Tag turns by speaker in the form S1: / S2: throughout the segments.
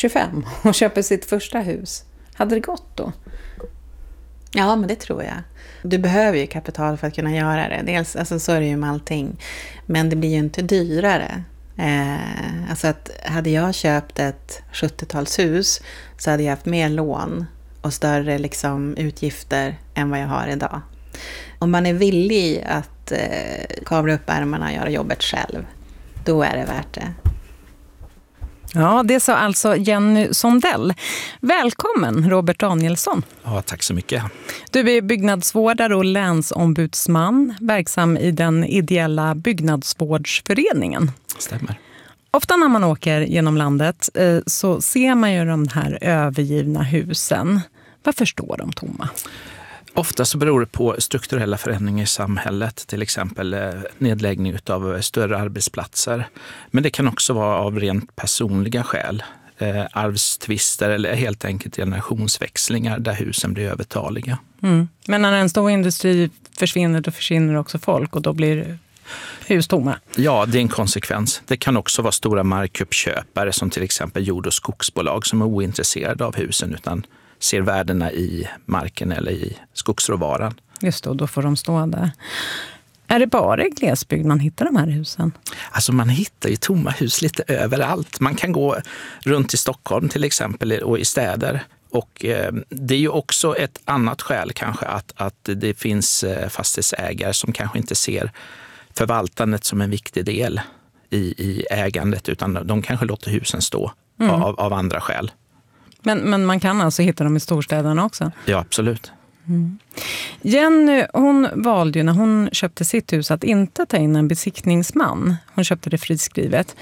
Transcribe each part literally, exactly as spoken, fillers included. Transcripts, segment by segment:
S1: tjugofem och köper sitt första hus. Hade det gått då?
S2: Ja, men det tror jag. Du behöver ju kapital för att kunna göra det. Dels alltså, så är det ju med allting. Men det blir ju inte dyrare. Eh, alltså att hade jag köpt ett sjuttiotalshus så hade jag haft mer lån och större liksom, utgifter än vad jag har idag. Om man är villig att eh, kavla upp ärmarna och göra jobbet själv, då är det värt det.
S1: Ja, det sa alltså Jenny Sondell. Välkommen, Robert Danielsson.
S3: Ja, tack så mycket.
S1: Du är byggnadsvårdare och länsombudsman, verksam i den ideella byggnadsvårdsföreningen.
S3: Stämmer.
S1: Ofta när man åker genom landet så ser man ju de här övergivna husen. Varför står de tomma?
S3: Ofta så beror det på strukturella förändringar i samhället, till exempel nedläggning av större arbetsplatser. Men det kan också vara av rent personliga skäl, eh, arvstvister eller helt enkelt generationsväxlingar där husen blir övertaliga.
S1: Mm. Men när en stor industri försvinner, då försvinner också folk och då blir hus tomma.
S3: Ja, det är en konsekvens. Det kan också vara stora markuppköpare som till exempel jord- och skogsbolag som är ointresserade av husen utan ser värdena i marken eller i skogsråvaran.
S1: Just då, då får de stå där. Är det bara i glesbygd man hittar de här husen?
S3: Alltså man hittar ju tomma hus lite överallt. Man kan gå runt i Stockholm till exempel och i städer. Och eh, det är ju också ett annat skäl kanske att, att det finns eh, fastighetsägare som kanske inte ser förvaltandet som en viktig del i, i ägandet utan de kanske låter husen stå mm. av, av andra skäl.
S1: Men, men man kan alltså hitta dem i storstäderna också?
S3: Ja, absolut.
S1: Mm. Jenny, hon valde ju när hon köpte sitt hus att inte ta in en besiktningsman. Hon köpte det friskrivet.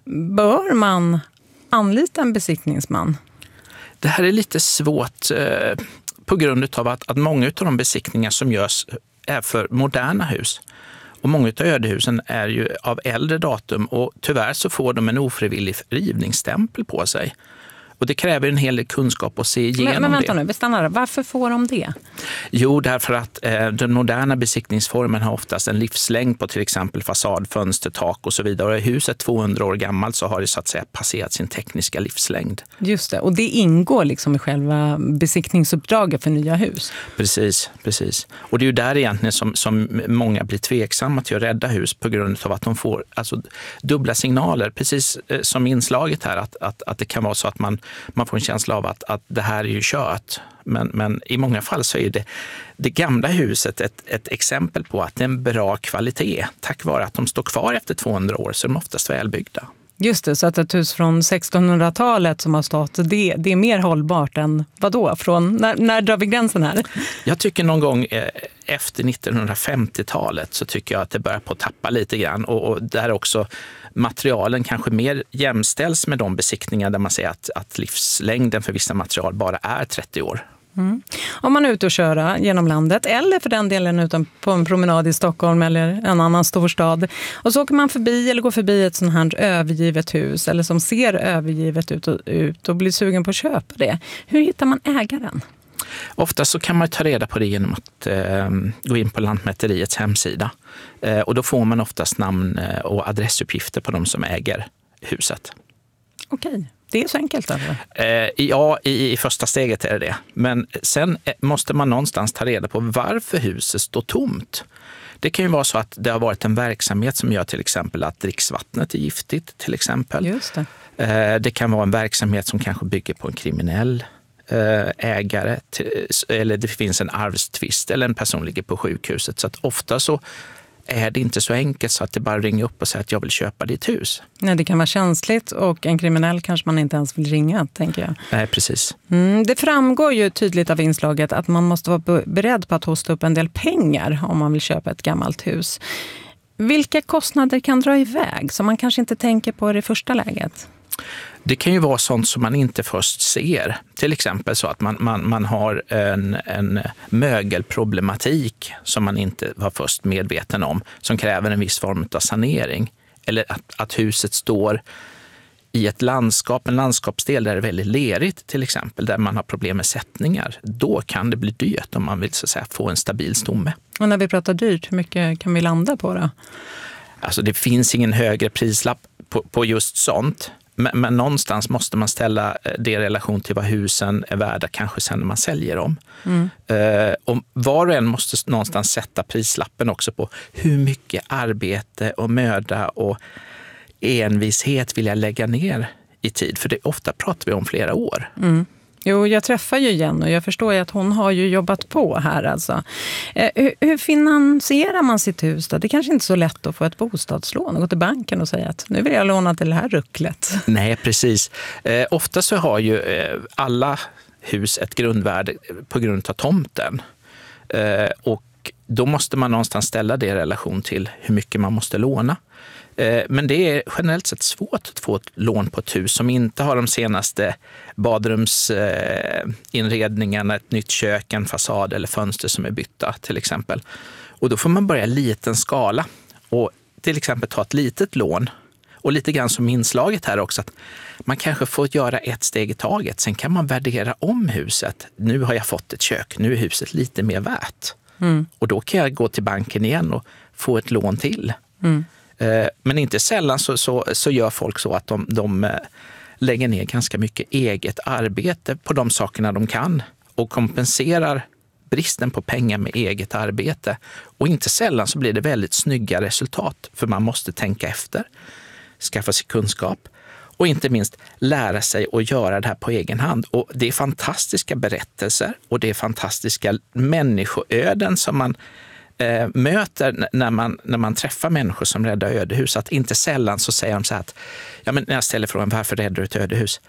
S1: Bör man anlita en besiktningsman?
S3: Det här är lite svårt eh, på grund av att, att många av de besiktningar som görs är för moderna hus. Och många av ödehusen är ju av äldre datum och tyvärr så får de en ofrivillig rivningsstämpel på sig. Och det kräver en hel del kunskap att se igenom det.
S1: Men, men vänta nu, bestanna det. Varför får de det?
S3: Jo, därför att eh, den moderna besiktningsformen har oftast en livslängd på till exempel fasad, fönster, tak och så vidare. Och är huset tvåhundra år gammalt så har det så att säga passerat sin tekniska livslängd.
S1: Just det, och det ingår liksom i själva besiktningsuppdraget för nya hus.
S3: Precis, precis. Och det är ju där egentligen som, som många blir tveksamma till att rädda hus på grund av att de får alltså, dubbla signaler. Precis eh, som inslaget här att, att, att det kan vara så att man Man får en känsla av att, att det här är ju kört. Men, men i många fall så är det, det gamla huset ett, ett exempel på att det är en bra kvalitet. Tack vare att de står kvar efter tvåhundra år så är de oftast välbyggda. Just
S1: det, så att ett hus från sextonhundratalet som har stått, det, det är mer hållbart än vad då? Från, när, när drar vi gränsen här?
S3: Jag tycker någon gång efter nittonhundrafemtiotalet så tycker jag att det börjar på att tappa lite grann. Och, och där också materialen kanske mer jämställs med de besiktningar där man säger att, att livslängden för vissa material bara är trettio år.
S1: Mm. Om man är ute och köra genom landet eller för den delen utan på en promenad i Stockholm eller en annan storstad och så åker man förbi eller går förbi ett sånt här övergivet hus eller som ser övergivet ut och, ut och blir sugen på att köpa det. Hur hittar man ägaren?
S3: Ofta så kan man ta reda på det genom att eh, gå in på Lantmäteriets hemsida. Eh, och då får man oftast namn och adressuppgifter på de som äger huset.
S1: Okej, det är så enkelt alltså?
S3: Eh, ja, i, i första steget är det det. Men sen måste man någonstans ta reda på varför huset står tomt. Det kan ju vara så att det har varit en verksamhet som gör till exempel att dricksvattnet är giftigt till exempel.
S1: Just det.
S3: Eh, det kan vara en verksamhet som kanske bygger på en kriminell ägare eller det finns en arvstvist eller en person ligger på sjukhuset. Så att ofta så är det inte så enkelt så att det bara ringer upp och säger att jag vill köpa ditt hus.
S1: Nej, det kan vara känsligt och en kriminell kanske man inte ens vill ringa, tänker jag.
S3: Nej, precis.
S1: Mm, det framgår ju tydligt av inslaget att man måste vara beredd på att hosta upp en del pengar om man vill köpa ett gammalt hus. Vilka kostnader kan dra iväg som man kanske inte tänker på i det första läget?
S3: Det kan ju vara sånt som man inte först ser. Till exempel så att man, man, man har en, en mögelproblematik som man inte var först medveten om, som kräver en viss form av sanering. Eller att, att huset står i ett landskap, en landskapsdel där det är väldigt lerigt till exempel, där man har problem med sättningar. Då kan det bli dyrt om man vill så att säga, få en stabil stomme.
S1: Och när vi pratar dyrt, hur mycket kan vi landa på då?
S3: Alltså det finns ingen högre prislapp på, på just sånt. Men, men någonstans måste man ställa det i relation till vad husen är värda kanske sen när man säljer dem. Mm. Uh, och var och en måste någonstans sätta prislappen också på hur mycket arbete och möda och envishet vill jag lägga ner i tid. För det ofta pratar vi om flera år.
S1: Mm. Jo, jag träffar ju Jenny och jag förstår ju att hon har ju jobbat på här alltså. Eh, hur, hur finansierar man sitt hus då? Det är kanske inte så lätt att få ett bostadslån och gå till banken och säga att nu vill jag låna till det här rucklet.
S3: Nej, precis. Eh, ofta så har ju eh, alla hus ett grundvärde på grund av tomten. Eh, och då måste man någonstans ställa det i relation till hur mycket man måste låna. Men det är generellt sett svårt att få ett lån på ett hus som inte har de senaste badrumsinredningarna, ett nytt kök, en fasad eller fönster som är bytta till exempel. Och då får man börja i liten skala och till exempel ta ett litet lån. Och lite grann som inslaget här också att man kanske får göra ett steg i taget. Sen kan man värdera om huset. Nu har jag fått ett kök, nu är huset lite mer värt. Mm. Och då kan jag gå till banken igen och få ett lån till. Mm. Men inte sällan så, så, så gör folk så att de, de lägger ner ganska mycket eget arbete på de sakerna de kan och kompenserar bristen på pengar med eget arbete. Och inte sällan så blir det väldigt snygga resultat för man måste tänka efter, skaffa sig kunskap och inte minst lära sig att göra det här på egen hand. Och det är fantastiska berättelser och det är fantastiska människoöden som man möter när man, när man träffar människor som räddar ödehus. Att inte sällan så säger de så här att ja, men när jag ställer frågan varför räddar du ett ödehus?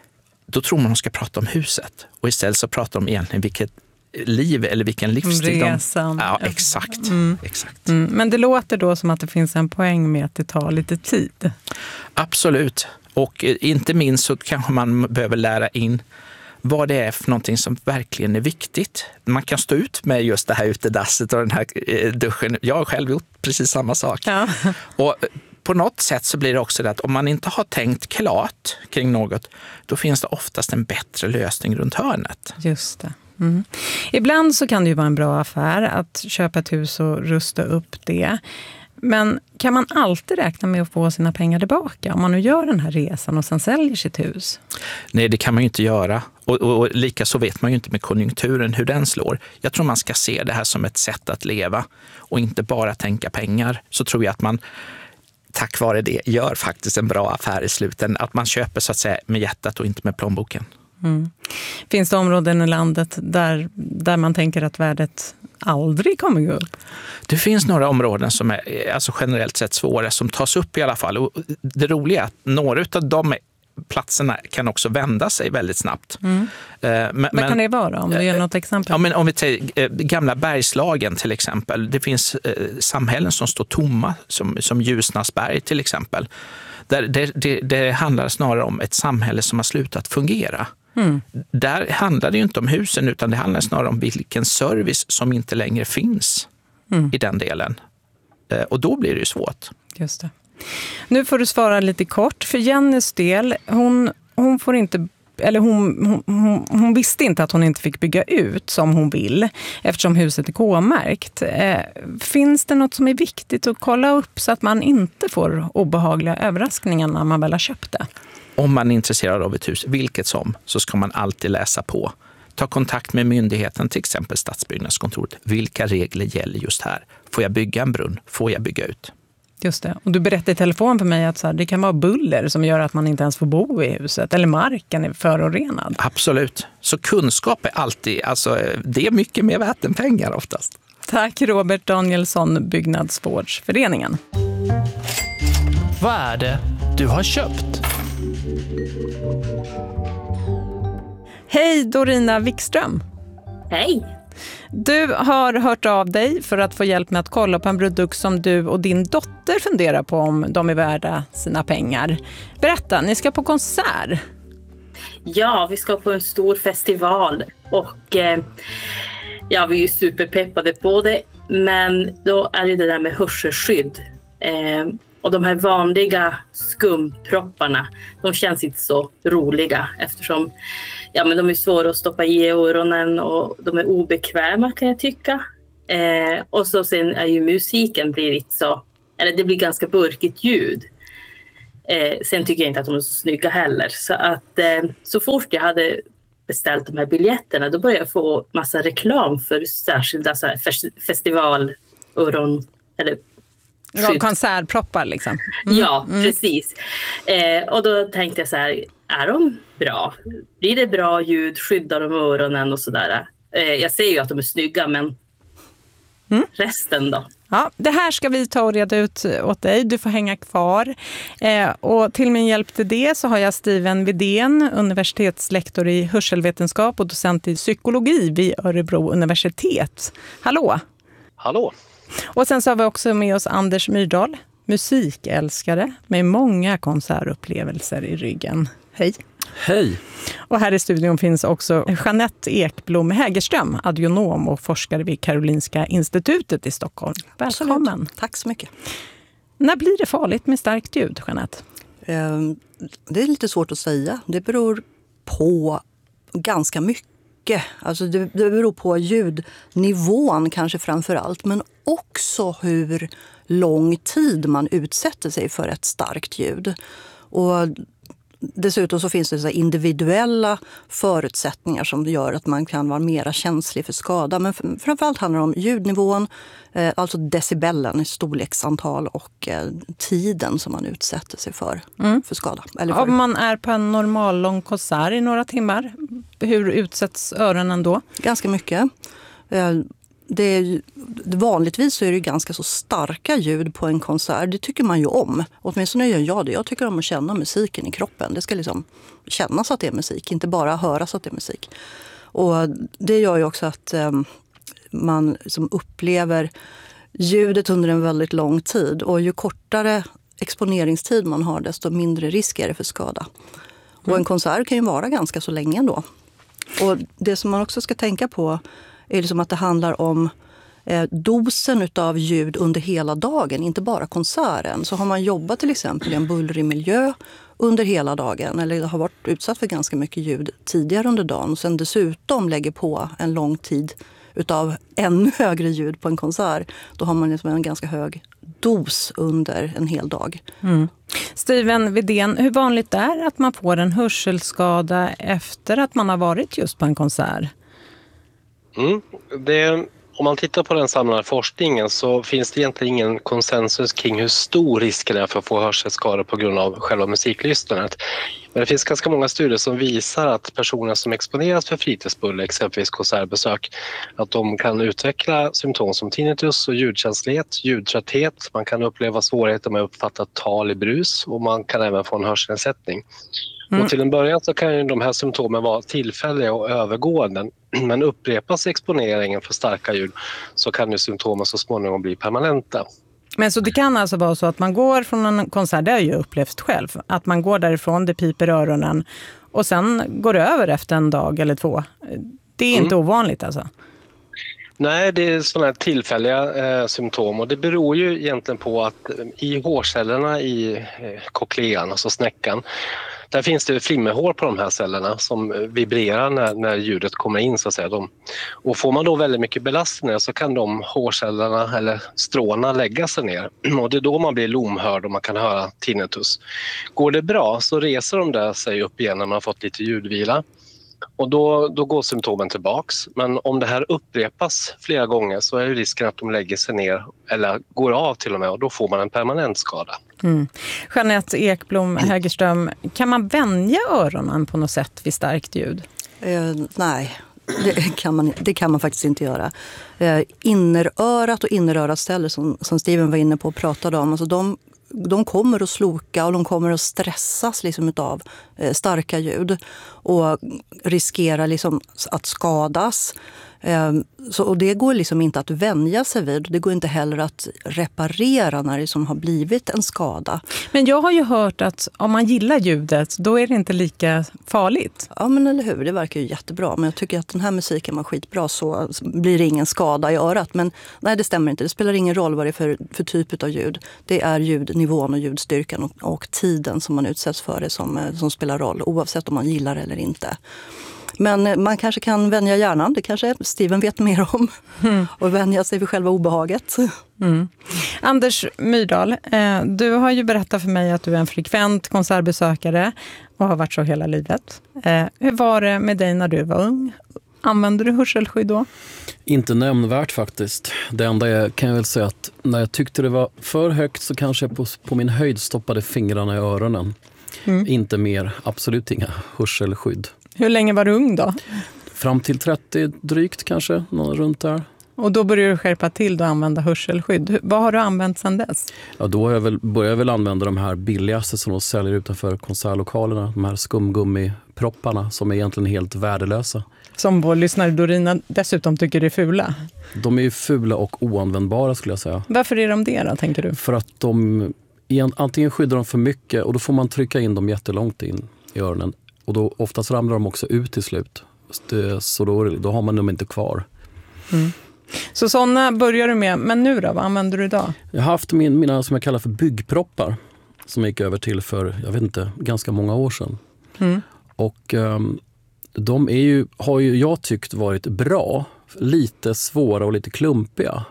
S3: Då tror man att de ska prata om huset. Och istället så pratar de egentligen vilket liv eller vilken livsstil de...
S1: Resan.
S3: Ja, exakt.
S1: Mm.
S3: exakt.
S1: Mm. Men det låter då som att det finns en poäng med att det tar lite tid.
S3: Absolut. Och inte minst så kanske man behöver lära in vad det är för någonting som verkligen är viktigt. Man kan stå ut med just det här utedasset och den här duschen. Jag har själv gjort precis samma sak. Ja. Och på något sätt så blir det också det att om man inte har tänkt klart kring något, då finns det oftast en bättre lösning runt hörnet.
S1: Just det. Mm. Ibland så kan det ju vara en bra affär att köpa ett hus och rusta upp det. Men kan man alltid räkna med att få sina pengar tillbaka om man nu gör den här resan och sen säljer sitt hus?
S3: Nej, det kan man ju inte göra. Och, och, och lika så vet man ju inte med konjunkturen hur den slår. Jag tror man ska se det här som ett sätt att leva och inte bara tänka pengar. Så tror jag att man tack vare det gör faktiskt en bra affär i sluten. Att man köper så att säga med hjärtat och inte med plånboken.
S1: Mm. Finns det områden i landet där, där man tänker att värdet aldrig kommer gå upp?
S3: Det finns några områden som är alltså generellt sett svåra som tas upp i alla fall. Och det roliga är att några av de platserna kan också vända sig väldigt snabbt. Mm. Men,
S1: Vad kan det vara om du ger något exempel?
S3: Ja, men om vi tar gamla Bergslagen till exempel. Det finns eh, samhällen som står tomma som, som Ljusnarsberg till exempel. Där det, det, det handlar snarare om ett samhälle som har slutat fungera. Mm. Där handlar det ju inte om husen utan det handlar snarare om vilken service som inte längre finns mm. i den delen. Och då blir det ju svårt.
S1: Just det. Nu får du svara lite kort. För Jennys del, hon, hon får inte... Eller hon, hon, hon visste inte att hon inte fick bygga ut som hon vill eftersom huset är K-märkt. Eh, finns det något som är viktigt att kolla upp så att man inte får obehagliga överraskningar när man väl har köpt det?
S3: Om man är intresserad av ett hus, vilket som, så ska man alltid läsa på. Ta kontakt med myndigheten, till exempel Stadsbyggnadskontoret. Vilka regler gäller just här? Får jag bygga en brunn? Får jag bygga ut?
S1: Just det. Och du berättade i telefon för mig att så här, det kan vara buller som gör att man inte ens får bo i huset. Eller marken är förorenad.
S3: Absolut. Så kunskap är alltid, alltså det är mycket mer värt än pengar oftast.
S1: Tack Robert Danielsson, Byggnadsvårdsföreningen.
S4: Vad är det du har köpt?
S1: Hej Dorina Wikström.
S5: Hej.
S1: Du har hört av dig för att få hjälp med att kolla på en produkt som du och din dotter funderar på om de är värda sina pengar. Berätta, ni ska på konsert.
S5: Ja, vi ska på en stor festival och eh, ja, vi är ju superpeppade på det. Men då är det det där med hörselskydd. Eh, och de här vanliga skumpropparna, de känns inte så roliga eftersom ja, men de är svåra att stoppa i öronen och de är obekväma kan jag tycka. Eh, och så sen är ju musiken blir inte så, eller det blir ganska burkigt ljud. Eh, sen tycker jag inte att de är så snygga heller. Så att eh, så fort jag hade beställt de här biljetterna, då började jag få massa reklam för särskilda så här, fes- festivalöron eller
S1: Ja, konsertproppar liksom. Mm.
S5: Ja, mm. precis. Eh, och då tänkte jag så här, är de bra? Blir det bra ljud? Skyddar de öronen och sådär? Eh, jag ser ju att de är snygga, men mm. resten då?
S1: Ja, det här ska vi ta och reda ut åt dig. Du får hänga kvar. Eh, och till min hjälp till det så har jag Steven Widén, universitetslektor i hörselvetenskap och docent i psykologi vid Örebro universitet. Hallå!
S6: Hallå!
S1: Och sen så har vi också med oss Anders Myrdal, musikälskare med många konsertupplevelser i ryggen. Hej!
S3: Hej!
S1: Och här i studion finns också Jeanette Ekblom Hägerström, adionom och forskare vid Karolinska institutet i Stockholm. Välkommen!
S7: Absolut. Tack så mycket.
S1: När blir det farligt med starkt ljud, Jeanette?
S7: Det är lite svårt att säga. Det beror på ganska mycket. Alltså det, det beror på ljudnivån kanske framför allt, men också hur lång tid man utsätter sig för ett starkt ljud. Och dessutom så finns det så individuella förutsättningar som gör att man kan vara mer känslig för skada. Men framförallt handlar det om ljudnivån, alltså decibellen, storleksantal och tiden som man utsätter sig för, mm. för skada. Eller för...
S1: Om man är på en normal lång konsert i några timmar, hur utsätts öronen då?
S7: Ganska mycket. Det är, vanligtvis så är det ganska så starka ljud på en konsert. Det tycker man ju om. Åtminstone gör jag det. Jag tycker om att känna musiken i kroppen. Det ska liksom kännas att det är musik, inte bara höras att det är musik. Och det gör ju också att eh, man liksom upplever ljudet under en väldigt lång tid. Och ju kortare exponeringstid man har, desto mindre risk är det för skada. Och en konsert kan ju vara ganska så länge ändå. Och det som man också ska tänka på är liksom att det handlar om eh, dosen utav ljud under hela dagen, inte bara konserten. Så har man jobbat till exempel i en bullrig miljö under hela dagen eller har varit utsatt för ganska mycket ljud tidigare under dagen och sen dessutom lägger på en lång tid utav ännu högre ljud på en konsert, då har man liksom en ganska hög dos under en hel dag.
S1: Mm. Steven Widén, hur vanligt är det att man får en hörselskada efter att man har varit just på en konsert?
S6: Mm. Det, om man tittar på den samlade forskningen så finns det egentligen ingen konsensus kring hur stor risken är för att få hörselskador på grund av själva musiklyssnandet. Men det finns ganska många studier som visar att personer som exponeras för fritidsbuller, exempelvis konsertbesök, att de kan utveckla symptom som tinnitus och ljudkänslighet, ljudtrötthet. Man kan uppleva svårigheter med att uppfatta tal i brus och man kan även få en hörselnedsättning. Mm. Och till en början så kan ju de här symptomen vara tillfälliga och övergående, men upprepas exponeringen för starka ljud så kan ju symptomen så småningom bli permanenta.
S1: Men så det kan alltså vara så att man går från en konsert, det har jag ju upplevt själv, att man går därifrån, det piper öronen och sen går det över efter en dag eller två. Det är inte mm. ovanligt alltså?
S6: Nej, det är sådana här tillfälliga eh, symptom och det beror ju egentligen på att i hårcellerna i eh, cochlean, alltså snäckan, där finns det flimmerhår på de här cellerna som vibrerar när, när ljudet kommer in så att säga. De, och får man då väldigt mycket belastning så kan de hårcellerna eller stråna lägga sig ner. Och det är då man blir lomhörd och man kan höra tinnitus. Går det bra så reser de där sig upp igen när man har fått lite ljudvila. Och då, då går symptomen tillbaks. Men om det här upprepas flera gånger så är det risken att de lägger sig ner eller går av till och med och då får man en permanent skada.
S1: Mm. Jeanette Ekblom Hägerström, kan man vänja öronen på något sätt vid starkt ljud?
S7: Eh, nej, det kan, man, det kan man faktiskt inte göra. Eh, innerörat och inneröratställer som, som Steven var inne på och pratade om, alltså de De kommer att sloka och de kommer att stressas liksom av eh, starka ljud och riskerar liksom att skadas. Eh, så, och det går liksom inte att vänja sig vid. Det går inte heller att reparera när det liksom har blivit en skada.
S1: Men jag har ju hört att om man gillar ljudet, då är det inte lika farligt.
S7: Ja, men eller hur? Det verkar ju jättebra. Men jag tycker att den här musiken var skitbra så blir det ingen skada i örat. Men nej, det stämmer inte. Det spelar ingen roll vad det är för, för typ av ljud. Det är ljudnivån och ljudstyrkan och, och tiden som man utsätts för det som, som spelar roll. Oavsett om man gillar det eller inte. Men man kanske kan vänja hjärnan, det kanske Steven vet mer om. Mm. Och vänja sig vid själva obehaget.
S1: Mm. Anders Myrdal, eh, du har ju berättat för mig att du är en frekvent konsertbesökare och har varit så hela livet. Eh, hur var det med dig när du var ung? Använde du hörselskydd då?
S8: Inte nämnvärt faktiskt. Det enda jag kan jag väl säga att när jag tyckte det var för högt så kanske jag på, på min höjd stoppade fingrarna i öronen. Mm. Inte mer, absolut inga hörselskydd.
S1: Hur länge var du ung då?
S8: Fram till trettio drygt kanske, någon runt där.
S1: Och då började du skärpa till och använda hörselskydd. Vad har du använt sedan dess?
S8: Ja, då har jag väl, började jag väl använda de här billigaste som de säljer utanför konsertlokalerna. De här skumgummipropparna som är egentligen helt värdelösa.
S1: Som vår lyssnare Dorina dessutom tycker är fula.
S8: De är ju fula och oanvändbara skulle jag säga.
S1: Varför är de det då, tänker du?
S8: För att de antingen skyddar de för mycket och då får man trycka in dem jättelångt in i öronen. Och då oftast ramlar de också ut till slut. Så då, då har man dem inte kvar.
S1: Mm. Så sådana börjar du med, men nu då, vad använder du idag?
S8: Jag har haft min, mina som jag kallar för byggproppar som jag gick över till för, jag vet inte, ganska många år sedan. Mm. Och um, de är ju, har ju jag tyckt varit bra, lite svåra och lite klumpiga.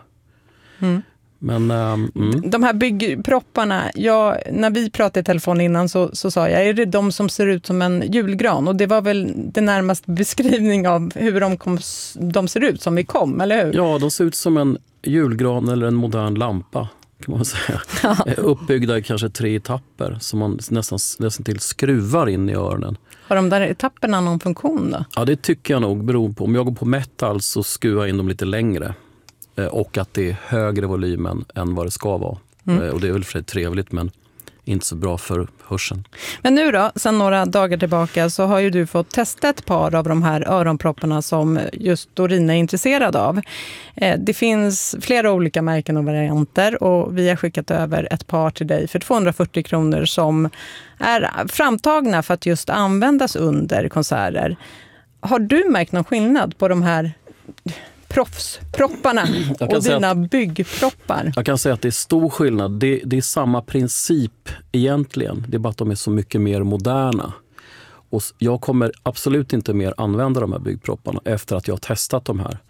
S8: Mm. Men, um, mm.
S1: De här byggpropparna, jag, när vi pratade i telefon innan så, så sa jag, är det de som ser ut som en julgran? Och det var väl den närmaste beskrivning av hur de, kom, de ser ut som vi kom, eller hur?
S8: Ja, de ser ut som en julgran eller en modern lampa kan man säga. Ja. Uppbyggda i kanske tre etapper som man nästan, nästan till skruvar in i öronen.
S1: Har de där etapperna någon funktion då?
S8: Ja, det tycker jag nog beror på. Om jag går på metal så skruvar jag in dem lite längre. Och att det är högre volym än, än vad det ska vara. Mm. Och det är väl för sig trevligt men inte så bra för hörseln.
S1: Men nu då, sedan några dagar tillbaka så har ju du fått testa ett par av de här öronpropparna som just Dorina är intresserad av. Det finns flera olika märken och varianter och vi har skickat över ett par till dig för tvåhundrafyrtio kronor som är framtagna för att just användas under konserter. Har du märkt någon skillnad på de här proffspropparna och dina att, byggproppar?
S8: Jag kan säga att det är stor skillnad. Det, det är samma princip egentligen. Det är bara att de är så mycket mer moderna. Och jag kommer absolut inte mer använda de här byggpropparna efter att jag har testat de här.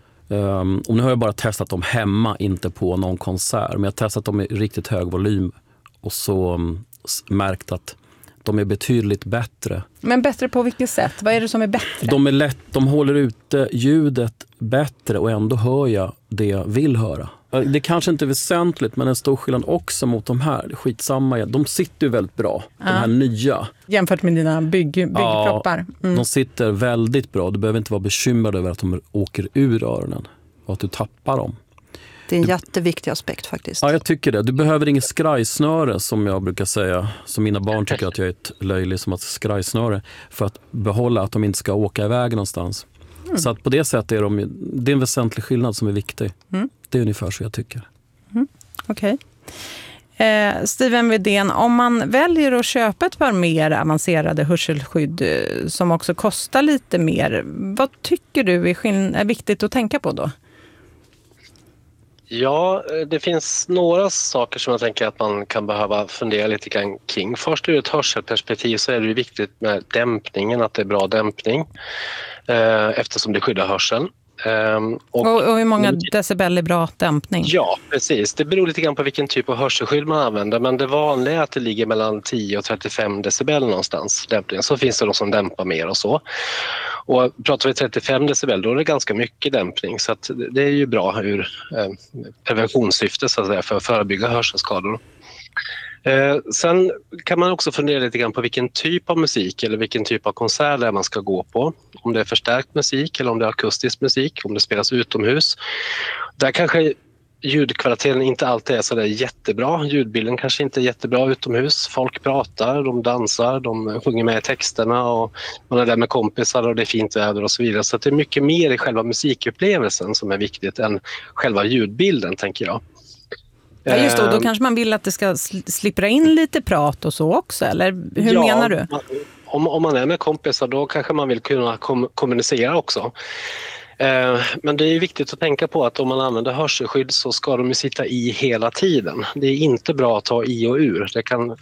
S8: Um, och nu har jag bara testat dem hemma, inte på någon konsert. Men jag har testat dem i riktigt hög volym och så um, märkt att de är betydligt bättre.
S1: Men bättre på vilket sätt? Vad är det som är bättre?
S8: De är lätt, de håller ute ljudet bättre och ändå hör jag det jag vill höra. Det kanske inte är väsentligt, men en stor skillnad också mot de här. Skitsamma, de sitter ju väldigt bra. Ja. De här nya.
S1: Jämfört med dina bygg, byggproppar.
S8: Mm. De sitter väldigt bra. Du behöver inte vara bekymrad över att de åker ur öronen och att du tappar dem.
S7: Det är en jätteviktig aspekt faktiskt.
S8: Ja, jag tycker det. Du behöver ingen skrajsnöre som jag brukar säga. Som mina barn tycker att jag är ett löjligt som ett skrajsnöre. För att behålla att de inte ska åka iväg någonstans. Mm. Så att på det sättet är de, det är en väsentlig skillnad som är viktig. Mm. Det är ungefär så jag tycker.
S1: Mm. Okej. Okay. Eh, Steven Widén, om man väljer att köpa ett par mer avancerade hörselskydd som också kostar lite mer. Vad tycker du är, skill- är viktigt att tänka på då?
S6: Ja, det finns några saker som jag tänker att man kan behöva fundera lite grann kring. Först ur ett hörselperspektiv så är det viktigt med dämpningen, att det är bra dämpning eh, eftersom det skyddar hörseln. Um,
S1: och, och, och hur många decibel är bra dämpning?
S6: Ja, precis. Det beror lite grann på vilken typ av hörselskydd man använder. Men det vanliga är att det ligger mellan tio och trettiofem decibel någonstans. Dämpning. Så finns det de som dämpar mer och så. Och pratar vi trettiofem decibel då är det ganska mycket dämpning. Så att det är ju bra ur eh, preventionssyfte så att säga, för att förebygga hörselskador. Eh, sen kan man också fundera lite grann på vilken typ av musik eller vilken typ av konsert där man ska gå på. Om det är förstärkt musik eller om det är akustisk musik, om det spelas utomhus. Där kanske ljudkvaliteten inte alltid är så där jättebra. Ljudbilden kanske inte är jättebra utomhus. Folk pratar, de dansar, de sjunger med i texterna och man är där med kompisar och det är fint väder och så vidare. Så det är mycket mer i själva musikupplevelsen som är viktigt än själva ljudbilden, tänker jag.
S1: Ja, just då, då kanske man vill att det ska slippra in lite prat och så också, eller hur ja, menar du?
S6: Om, om man är med kompisar då kanske man vill kunna kom, kommunicera också. Eh, men det är viktigt att tänka på att om man använder hörselskydd så ska de ju sitta i hela tiden. Det är inte bra att ta i och ur. Det kan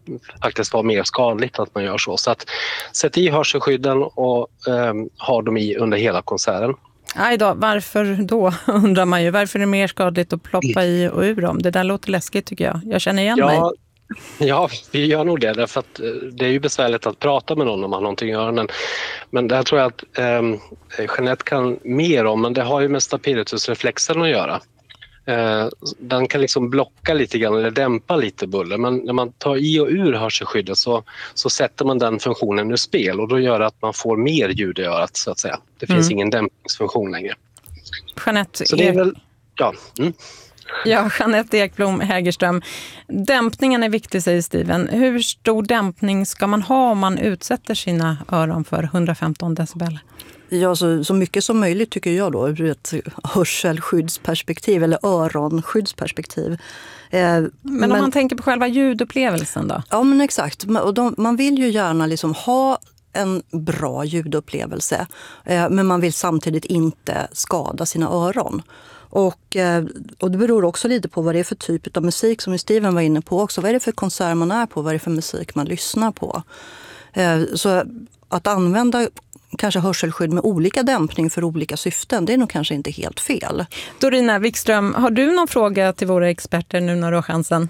S6: faktiskt vara mer skadligt att man gör så. Så att sätt i hörselskydden och eh, ha dem i under hela konserten.
S1: Aj då, varför då undrar man ju. Varför är det mer skadligt att ploppa i och ur dem? Det där låter läskigt tycker jag. Jag känner igen
S6: ja,
S1: mig.
S6: Ja, vi gör nog det. Därför att det är ju besvärligt att prata med någon om man har någonting i öronen. Men det här tror jag att eh, Jeanette kan mer om. Men det har ju med staphylococcus-reflexen att göra. Eh, den kan liksom blocka lite grann eller dämpa lite buller. Men när man tar i och ur hörselskyddet så, så sätter man den funktionen ur spel. Och då gör det att man får mer ljud i örat så att säga. Det finns mm. ingen dämpningsfunktion längre.
S1: Jeanette,
S6: så det är väl... Ja, mm.
S1: Ja, Jeanette Ekblom Hägerström. Dämpningen är viktig, säger Steven. Hur stor dämpning ska man ha om man utsätter sina öron för hundrafemton decibel?
S7: Ja, så, så mycket som möjligt tycker jag då ur ett hörselskyddsperspektiv eller öronskyddsperspektiv. Eh, men,
S1: men om man tänker på själva ljudupplevelsen då?
S7: Ja, men exakt. Och de, man vill ju gärna liksom ha en bra ljudupplevelse, eh, men man vill samtidigt inte skada sina öron. Och, och det beror också lite på vad det är för typ av musik som Steven var inne på också. Vad är det för konsert man är på? Vad är det för musik man lyssnar på? Så att använda kanske hörselskydd med olika dämpning för olika syften, det är nog kanske inte helt fel.
S1: Dorina Wikström, har du någon fråga till våra experter nu när du har chansen?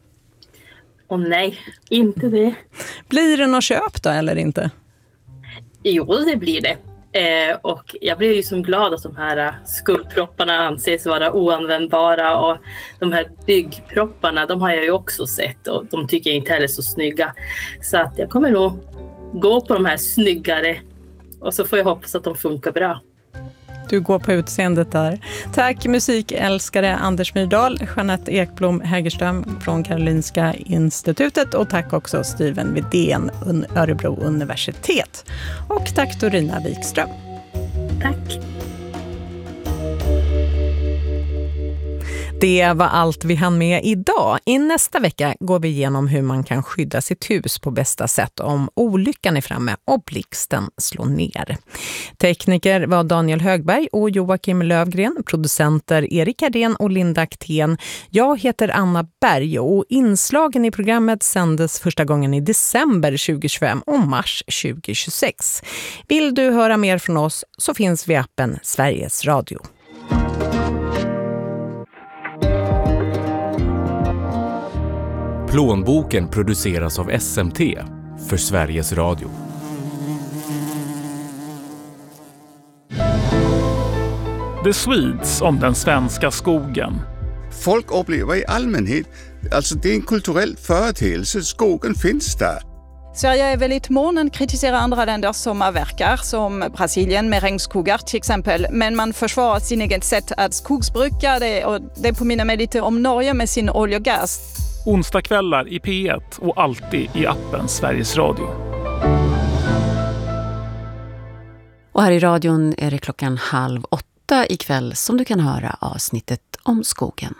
S5: Åh nej, inte det.
S1: Blir det något köp då eller inte?
S5: Jo, det blir det. Eh, och jag blev ju så glad att de här skuldpropparna anses vara oanvändbara, och de här byggpropparna, de har jag ju också sett och de tycker jag inte heller är så snygga. Så att jag kommer nog gå på de här snyggare och så får jag hoppas att de funkar bra.
S1: Du går på utseendet där. Tack musikälskare Anders Myrdal, Jeanette Ekblom Hägerström från Karolinska institutet, och tack också Steven Widén, Örebro universitet. Och tack Dorina Wikström.
S5: Tack.
S1: Det var allt vi hann med idag. I nästa vecka går vi igenom hur man kan skydda sitt hus på bästa sätt om olyckan är framme och blixten slår ner. Tekniker var Daniel Högberg och Joakim Lövgren, producenter Erik Hardén och Linda Aktén. Jag heter Anna Berg och inslagen i programmet sändes första gången i december tjugohundratjugofem och mars tjugohundratjugosex. Vill du höra mer från oss så finns vi i appen Sveriges Radio.
S9: Plånboken produceras av S M T för Sveriges Radio.
S10: The Swedes om den svenska skogen.
S11: Folk upplever i allmänhet, alltså det är en kulturell företeelse, skogen finns där.
S12: Sverige är väldigt mån att kritisera andra länder som avverkar, som Brasilien med regnskogar till exempel. Men man försvarar sin eget sätt att skogsbruka det, och det påminner mig lite om Norge med sin olja och gas.
S10: Onsdagskvällar i P ett och alltid i appen Sveriges Radio.
S13: Och här i radion är det klockan halv åtta ikväll som du kan höra avsnittet om skogen.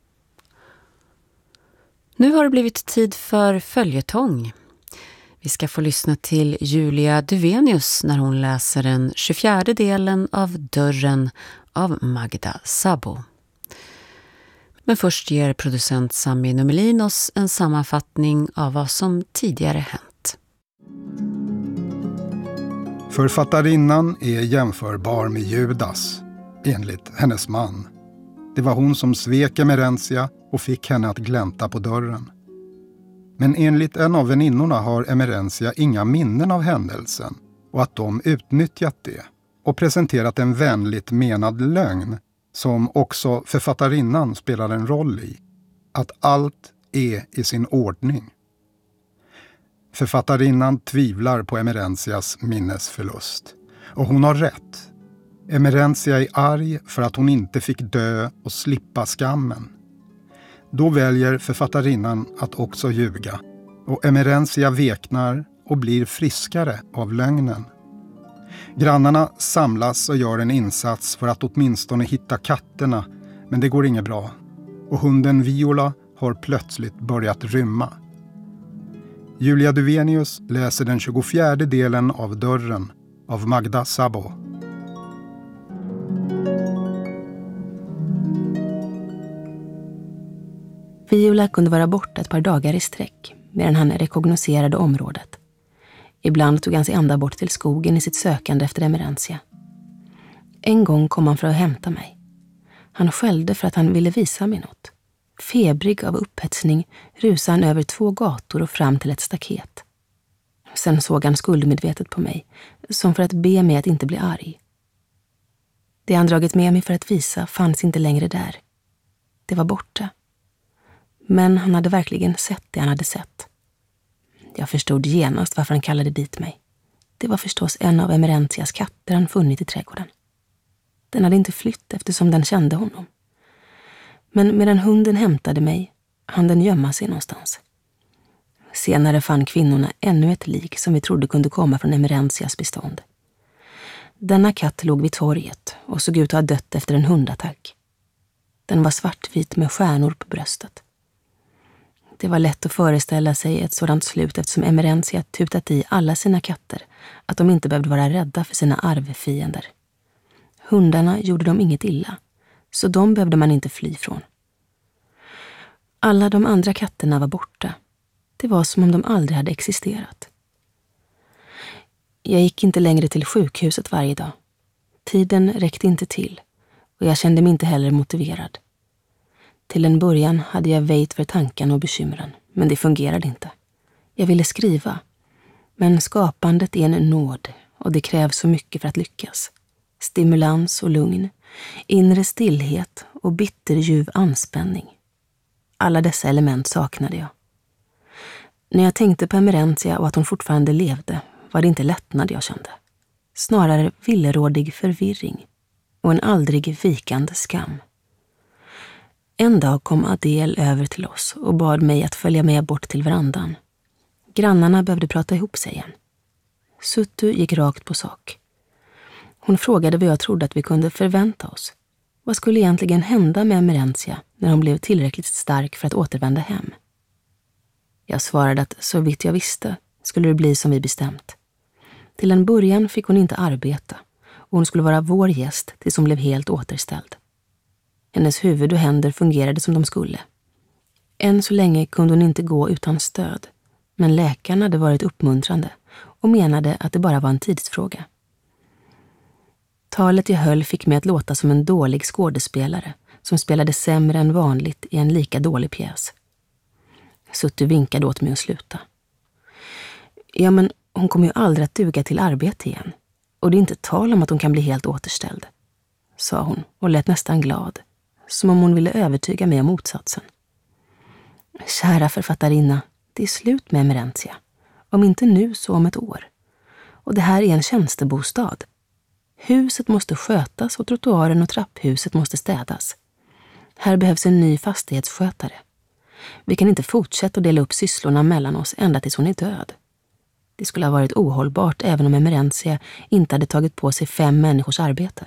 S13: Nu har det blivit tid för följetong. Vi ska få lyssna till Julia Duvenius när hon läser den tjugofjärde delen av Dörren av Magda Szabo. Men först ger producent Sami Numelin oss en sammanfattning av vad som tidigare hänt.
S14: Författarinnan är jämförbar med Judas, enligt hennes man. Det var hon som svek Emerentia och fick henne att glänta på dörren. Men enligt en av väninnorna har Emerentia inga minnen av händelsen och att de utnyttjat det och presenterat en vänligt menad lögn som också författarinnan spelar en roll i. Att allt är i sin ordning. Författarinnan tvivlar på Emerentias minnesförlust. Och hon har rätt. Emerentia är arg för att hon inte fick dö och slippa skammen. Då väljer författarinnan att också ljuga. Och Emerentia veknar och blir friskare av lögnen. Grannarna samlas och gör en insats för att åtminstone hitta katterna, men det går inget bra. Och hunden Viola har plötsligt börjat rymma. Julia Duvenius läser den tjugofjärde delen av Dörren av Magda Szabo.
S15: Viola kunde vara borta ett par dagar i sträck, medan han rekognoserade området. Ibland tog han sig ända bort till skogen i sitt sökande efter Emerentia. En gång kom han för att hämta mig. Han skällde för att han ville visa mig något. Febrig av upphetsning rusade han över två gator och fram till ett staket. Sen såg han skuldmedvetet på mig, som för att be mig att inte bli arg. Det han dragit med mig för att visa fanns inte längre där. Det var borta. Men han hade verkligen sett det han hade sett. Jag förstod genast varför han kallade dit mig. Det var förstås en av Emerentias katter han funnit i trädgården. Den hade inte flytt eftersom den kände honom. Men medan hunden hämtade mig, hann den gömma sig någonstans. Senare fann kvinnorna ännu ett lik som vi trodde kunde komma från Emerentias bestånd. Denna katt låg vid torget och såg ut att ha dött efter en hundattack. Den var svartvit med stjärnor på bröstet. Det var lätt att föreställa sig ett sådant slut eftersom Emerentia tutat i alla sina katter att de inte behövde vara rädda för sina arvfiender. Hundarna gjorde dem inget illa, så de behövde man inte fly från. Alla de andra katterna var borta. Det var som om de aldrig hade existerat. Jag gick inte längre till sjukhuset varje dag. Tiden räckte inte till och jag kände mig inte heller motiverad. Till en början hade jag väjt för tankarna och bekymren, men det fungerade inte. Jag ville skriva, men skapandet är en nåd och det krävs så mycket för att lyckas. Stimulans och lugn, inre stillhet och bitterljuv anspänning. Alla dessa element saknade jag. När jag tänkte på Emerentia och att hon fortfarande levde var det inte lättnad jag kände. Snarare villrådig förvirring och en aldrig vikande skam. En dag kom Adel över till oss och bad mig att följa med bort till verandan. Grannarna behövde prata ihop sig igen. Suttu gick rakt på sak. Hon frågade vad jag trodde att vi kunde förvänta oss. Vad skulle egentligen hända med Emerentia när hon blev tillräckligt stark för att återvända hem? Jag svarade att så vitt jag visste skulle det bli som vi bestämt. Till en början fick hon inte arbeta och hon skulle vara vår gäst tills hon blev helt återställd. Hennes huvud och händer fungerade som de skulle. Än så länge kunde hon inte gå utan stöd, men läkarna hade varit uppmuntrande och menade att det bara var en tidsfråga. Talet jag höll fick mig att låta som en dålig skådespelare som spelade sämre än vanligt i en lika dålig pjäs. Suttu vinkade åt mig att sluta. Ja, men hon kommer ju aldrig att duga till arbete igen. Och det är inte tal om att hon kan bli helt återställd, sa hon och lät nästan glad, som om hon ville övertyga mig om motsatsen. Kära författarinna, det är slut med Emerentia. Om inte nu så om ett år. Och det här är en tjänstebostad. Huset måste skötas och trottoaren och trapphuset måste städas. Här behövs en ny fastighetsskötare. Vi kan inte fortsätta att dela upp sysslorna mellan oss ända tills hon är död. Det skulle ha varit ohållbart även om Emerentia inte hade tagit på sig fem människors arbete.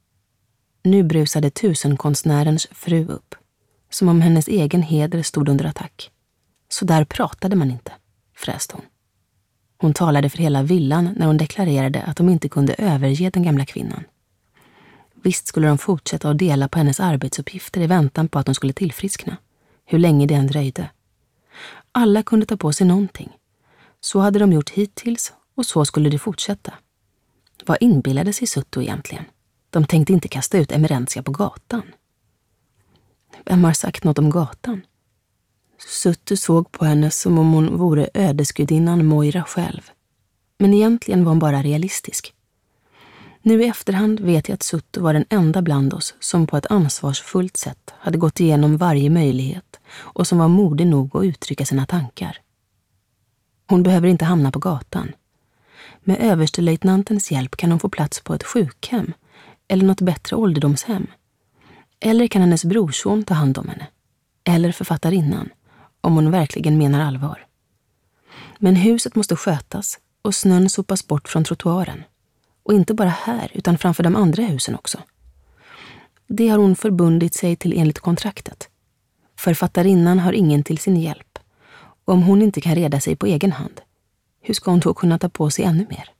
S15: Nu brusade tusenkonstnärens fru upp, som om hennes egen heder stod under attack. Så där pratade man inte, fräste hon. Hon talade för hela villan när hon deklarerade att de inte kunde överge den gamla kvinnan. Visst skulle de fortsätta att dela på hennes arbetsuppgifter i väntan på att hon skulle tillfriskna, hur länge det än dröjde. Alla kunde ta på sig någonting. Så hade de gjort hittills och så skulle det fortsätta. Vad inbillade sig Suttu egentligen? De tänkte inte kasta ut Emerentia på gatan. Vem har sagt något om gatan? Suttu såg på henne som om hon vore ödesgudinnan Moira själv. Men egentligen var hon bara realistisk. Nu i efterhand vet jag att Suttu var den enda bland oss som på ett ansvarsfullt sätt hade gått igenom varje möjlighet och som var modig nog att uttrycka sina tankar. Hon behöver inte hamna på gatan. Med överstelöjtnantens hjälp kan hon få plats på ett sjukhem eller något bättre ålderdomshem. Eller kan hennes brorson ta hand om henne. Eller författarinnan, om hon verkligen menar allvar. Men huset måste skötas och snön sopas bort från trottoaren. Och inte bara här, utan framför de andra husen också. Det har hon förbundit sig till enligt kontraktet. Författarinnan har ingen till sin hjälp. Och om hon inte kan reda sig på egen hand, hur ska hon då kunna ta på sig ännu mer?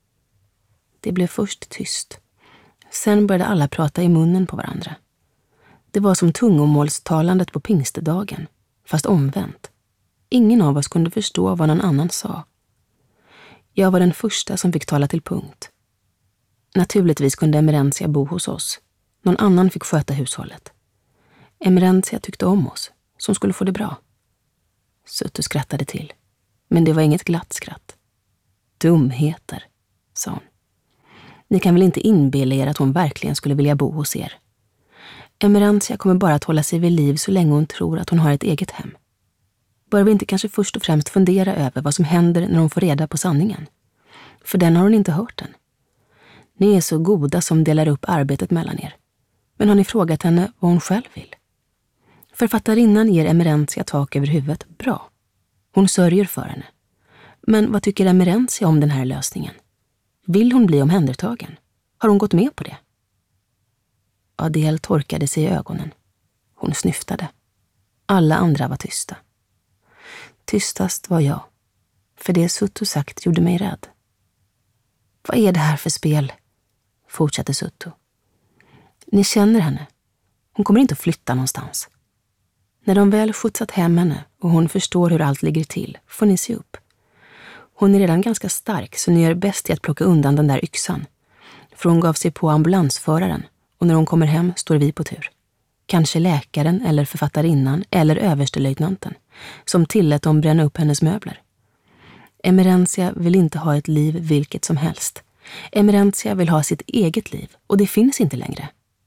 S15: Det blev först tyst. Sen började alla prata i munnen på varandra. Det var som tungomålstalandet på pingstedagen, fast omvänt. Ingen av oss kunde förstå vad någon annan sa. Jag var den första som fick tala till punkt. Naturligtvis kunde Emerentia bo hos oss. Någon annan fick sköta hushållet. Emerentia tyckte om oss, som skulle få det bra. Suttu skrattade till, men det var inget glatt skratt. Dumheter, sa hon. Ni kan väl inte inbilla er att hon verkligen skulle vilja bo hos er. Emerentia kommer bara att hålla sig vid liv så länge hon tror att hon har ett eget hem. Bör vi inte kanske först och främst fundera över vad som händer när hon får reda på sanningen? För den har hon inte hört än. Ni är så goda som delar upp arbetet mellan er. Men har ni frågat henne vad hon själv vill? Författarinnan ger Emerentia tak över huvudet, bra. Hon sörjer för henne. Men vad tycker Emerentia om den här lösningen? Vill hon bli omhändertagen? Har hon gått med på det? Adele torkade sig i ögonen. Hon snyftade. Alla andra var tysta. Tystast var jag. För det Suttu sagt gjorde mig rädd. Vad är det här för spel? Fortsatte Suttu. Ni känner henne. Hon kommer inte att flytta någonstans. När de väl skjutsat hem henne och hon förstår hur allt ligger till får ni se upp. Hon är redan ganska stark så ni gör bäst i att plocka undan den där yxan. För hon gav sig på ambulansföraren och när hon kommer hem står vi på tur. Kanske läkaren eller författarinnan eller överstelöjtnanten som tillät dem bränna upp hennes möbler. Emerentia vill inte ha ett liv vilket som helst. Emerentia vill ha sitt eget liv och det finns inte längre.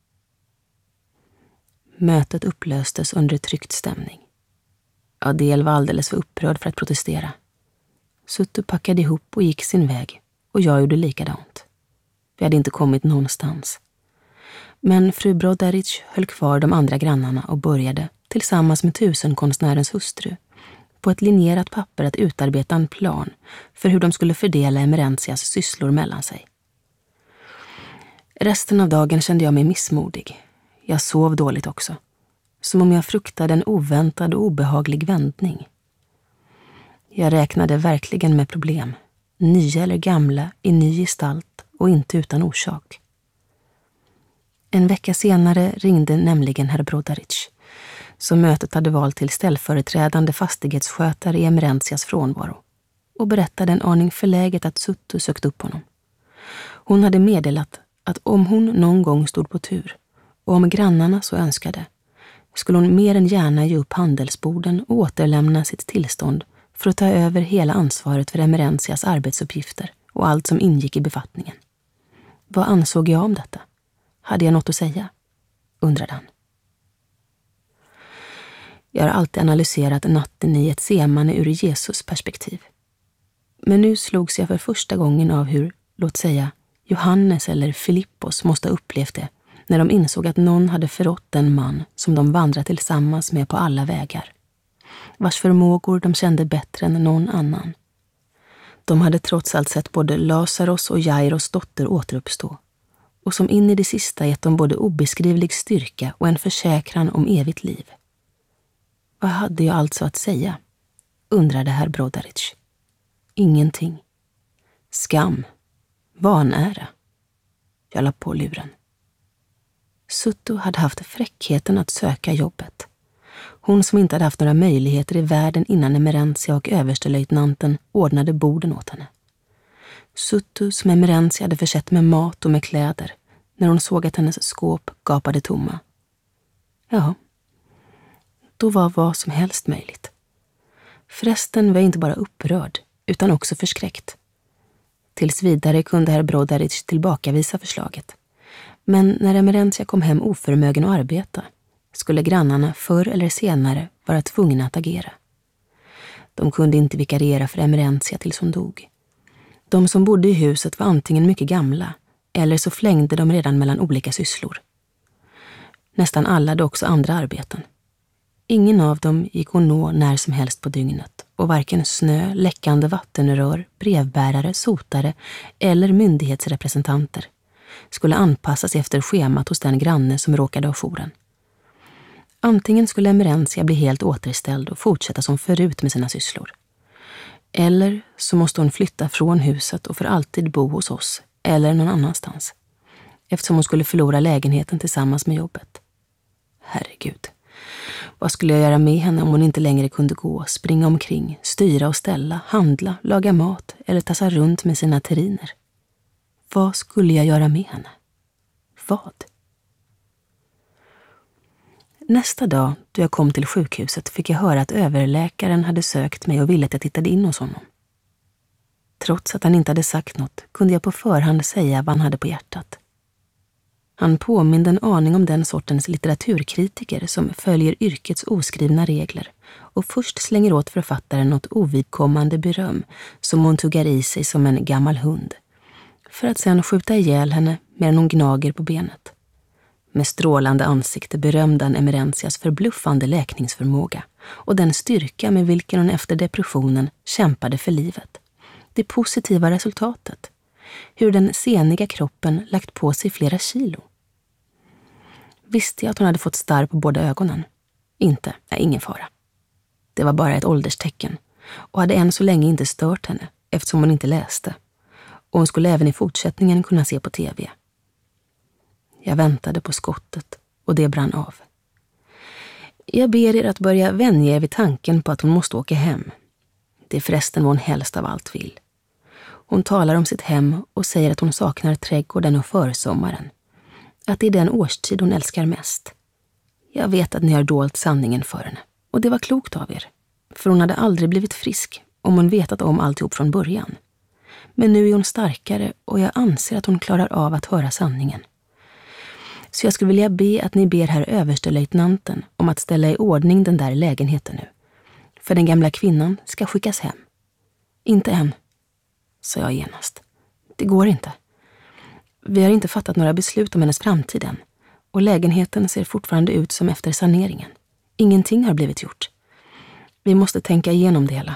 S15: Mötet upplöstes under tryckt stämning. Adele var alldeles för upprörd för att protestera. Suttu packade ihop och gick sin väg och jag gjorde likadant. Vi hade inte kommit någonstans. Men fru Brodaric höll kvar de andra grannarna och började, tillsammans med tusenkonstnärens hustru, på ett linjerat papper att utarbeta en plan för hur de skulle fördela Emerentias sysslor mellan sig. Resten av dagen kände jag mig missmodig. Jag sov dåligt också, som om jag fruktade en oväntad och obehaglig vändning. Jag räknade verkligen med problem, nya eller gamla, i ny gestalt och inte utan orsak. En vecka senare ringde nämligen herr Brodaric, som mötet hade valt till ställföreträdande fastighetsskötare i Emerentias frånvaro, och berättade en aning förläget att Suttu sökt upp honom. Hon hade meddelat att om hon någon gång stod på tur, och om grannarna så önskade, skulle hon mer än gärna ge upp handelsborden och återlämna sitt tillstånd för att ta över hela ansvaret för Emerentias arbetsuppgifter och allt som ingick i befattningen. Vad ansåg jag om detta? Hade jag något att säga? Undrade han. Jag har alltid analyserat natten i ett semane ur Jesus perspektiv. Men nu slogs jag för första gången av hur, låt säga, Johannes eller Filippos måste ha upplevt det när de insåg att någon hade förrått den man som de vandrat tillsammans med på alla vägar, vars förmågor de kände bättre än någon annan. De hade trots allt sett både Lazarus och Jairos dotter återuppstå, och som in i det sista gett dem både obeskrivlig styrka och en försäkran om evigt liv. Vad hade jag alltså att säga? Undrade herr Brodaric. Ingenting. Skam. Vanära. Jag la på luren. Suttu hade haft fräckheten att söka jobbet. Hon som inte hade haft några möjligheter i världen innan Emerentia och överstelöjtnanten ordnade borden åt henne. Suttu som Emerentia hade försett med mat och med kläder när hon såg att hennes skåp gapade tomma. Ja, då var vad som helst möjligt. Förresten var jag inte bara upprörd utan också förskräckt. Tills vidare kunde herr Brodaric tillbakavisa förslaget. Men när Emerentia kom hem oförmögen att arbeta skulle grannarna förr eller senare vara tvungna att agera. De kunde inte vikariera för Emerentia tills hon dog. De som bodde i huset var antingen mycket gamla eller så flängde de redan mellan olika sysslor. Nästan alla hade också andra arbeten. Ingen av dem gick att nå när som helst på dygnet och varken snö, läckande vattenrör, brevbärare, sotare eller myndighetsrepresentanter skulle anpassas efter schemat hos den granne som råkade ha jouren. Antingen skulle Emerentia bli helt återställd och fortsätta som förut med sina sysslor. Eller så måste hon flytta från huset och för alltid bo hos oss eller någon annanstans, eftersom hon skulle förlora lägenheten tillsammans med jobbet. Herregud. Vad skulle jag göra med henne om hon inte längre kunde gå, springa omkring, styra och ställa, handla, laga mat eller tassa runt med sina terriner? Vad skulle jag göra med henne? Vad? Nästa dag då jag kom till sjukhuset fick jag höra att överläkaren hade sökt mig och ville att jag tittade in hos honom. Trots att han inte hade sagt något kunde jag på förhand säga vad han hade på hjärtat. Han påminde en aning om den sortens litteraturkritiker som följer yrkets oskrivna regler och först slänger åt författaren något ovidkommande beröm som hon tuggar i sig som en gammal hund, för att sedan skjuta ihjäl henne medan hon gnager på benet. Med strålande ansikte berömde han Emerenzias förbluffande läkningsförmåga och den styrka med vilken hon efter depressionen kämpade för livet. Det positiva resultatet. Hur den seniga kroppen lagt på sig flera kilo. Visste jag att hon hade fått starr på båda ögonen? Inte, nej, ingen fara. Det var bara ett ålderstecken och hade än så länge inte stört henne eftersom hon inte läste. Och hon skulle även i fortsättningen kunna se på tv. Jag väntade på skottet och det brann av. Jag ber er att börja vänja er vid tanken på att hon måste åka hem. Det är förresten vad hon helst av allt vill. Hon talar om sitt hem och säger att hon saknar trädgården och försommaren. Att det är den årstid hon älskar mest. Jag vet att ni har dolt sanningen för henne. Och det var klokt av er. För hon hade aldrig blivit frisk om hon vetat om alltihop från början. Men nu är hon starkare och jag anser att hon klarar av att höra sanningen. Så jag skulle vilja be att ni ber herr överstelöjtnanten om att ställa i ordning den där lägenheten nu. För den gamla kvinnan ska skickas hem. Inte än, sa jag genast. Det går inte. Vi har inte fattat några beslut om hennes framtid än. Och lägenheten ser fortfarande ut som efter saneringen. Ingenting har blivit gjort. Vi måste tänka igenom det hela.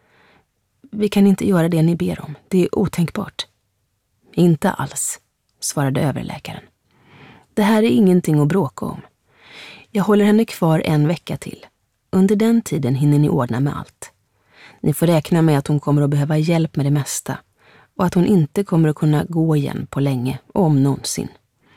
S15: Vi kan inte göra det ni ber om. Det är otänkbart. Inte alls, svarade överläkaren. Det här är ingenting att bråka om. Jag håller henne kvar en vecka till. Under den tiden hinner ni ordna med allt. Ni får räkna med att hon kommer att behöva hjälp med det mesta och att hon inte kommer att kunna gå igen på länge, om någonsin.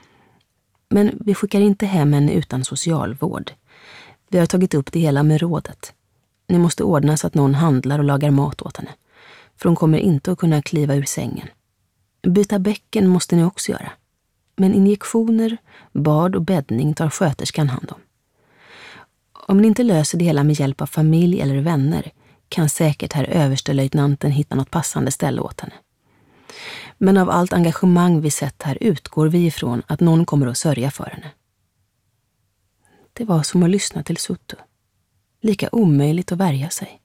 S15: Men vi skickar inte hem henne utan socialvård. Vi har tagit upp det hela med rådet. Ni måste ordna så att någon handlar och lagar mat åt henne, för hon kommer inte att kunna kliva ur sängen. Byta bäcken måste ni också göra. Men injektioner, bad och bäddning tar sköterskan hand om. Om ni inte löser det hela med hjälp av familj eller vänner kan säkert herr överstelöjtnanten hitta något passande ställe åt henne. Men av allt engagemang vi sett här utgår vi ifrån att någon kommer att sörja för henne. Det var som att lyssna till Suttu. Lika omöjligt att värja sig.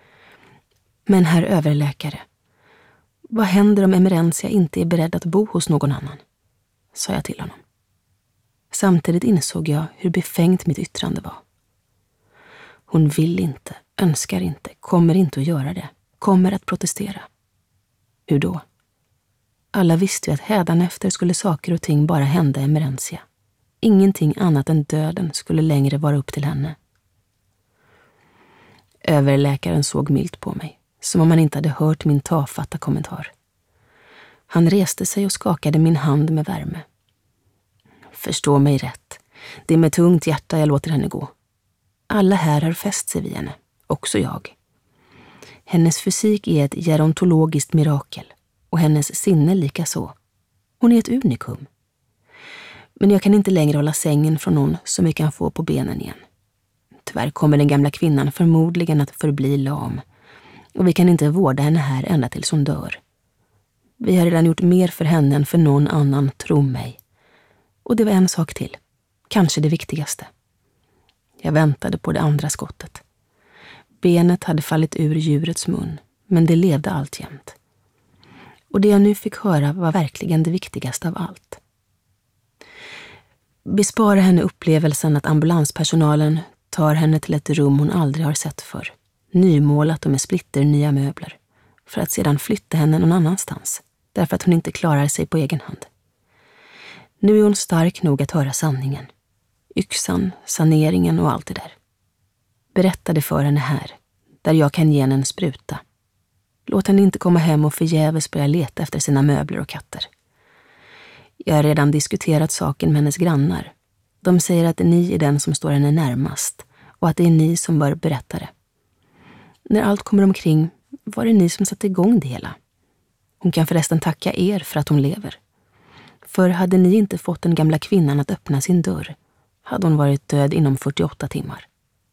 S15: Men herr överläkare, vad händer om Emerenzia inte är beredd att bo hos någon annan? Sa jag till honom. Samtidigt insåg jag hur befängt mitt yttrande var. Hon vill inte, önskar inte, kommer inte att göra det, kommer att protestera. Hur då? Alla visste ju att hädanefter skulle saker och ting bara hända Emerenzia. Ingenting annat än döden skulle längre vara upp till henne. Överläkaren såg milt på mig, som om han inte hade hört min tafatta kommentar. Han reste sig och skakade min hand med värme. Förstå mig rätt. Det är med tungt hjärta jag låter henne gå. Alla här har fäst sig vid henne, också jag. Hennes fysik är ett gerontologiskt mirakel och hennes sinne lika så. Hon är ett unikum. Men jag kan inte längre hålla sängen från någon som vi kan få på benen igen. Tyvärr kommer den gamla kvinnan förmodligen att förbli lam och vi kan inte vårda henne här ända tills hon dör. Vi har redan gjort mer för henne än för någon annan, tro mig. Och det var en sak till. Kanske det viktigaste. Jag väntade på det andra skottet. Benet hade fallit ur djurets mun, men det levde alltjämt. Och det jag nu fick höra var verkligen det viktigaste av allt. Bespara henne upplevelsen att ambulanspersonalen tar henne till ett rum hon aldrig har sett för, nymålat och med splitter nya möbler, för att sedan flytta henne någon annanstans, därför att hon inte klarar sig på egen hand. Nu är hon stark nog att höra sanningen. Yxan, saneringen och allt det där. Berätta det för henne här, där jag kan ge henne en spruta. Låt henne inte komma hem och förgäves börja leta efter sina möbler och katter. Jag har redan diskuterat saken med hennes grannar. De säger att ni är den som står henne närmast och att det är ni som bör berätta det. När allt kommer omkring var det ni som satte igång det hela. Hon kan förresten tacka er för att hon lever. För hade ni inte fått den gamla kvinnan att öppna sin dörr hade hon varit död inom fyrtioåtta timmar.